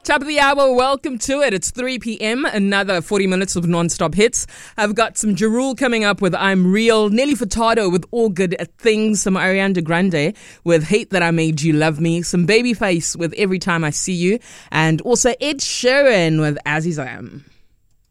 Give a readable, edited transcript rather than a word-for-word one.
Top of the hour, welcome to it. It's 3 p.m., another 40 minutes of non-stop hits. I've got some Ja Rule coming up with I'm Real, Nelly Furtado with All Good Things, some Ariana Grande with Hate That I Made You Love Me, some Babyface with Every Time I See You, and also Ed Sheeran with As Is I Am.